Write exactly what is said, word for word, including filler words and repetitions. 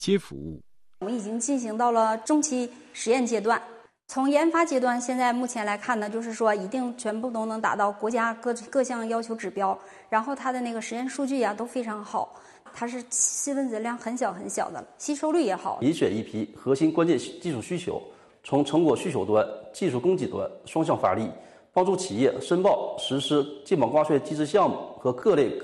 接服务。 我们已经进行到了中期实验阶段。从研发阶段，现在目前来看呢，就是说一定全部都能达到国家各各项要求指标，然后它的那个实验数据呀都非常好，它是细分子量很小很小的，吸收率也好。 一选一批核心关键技术需求，从成果需求端、技术供给端双向发力，帮助企业申报实施进保挂帅机制项目和各类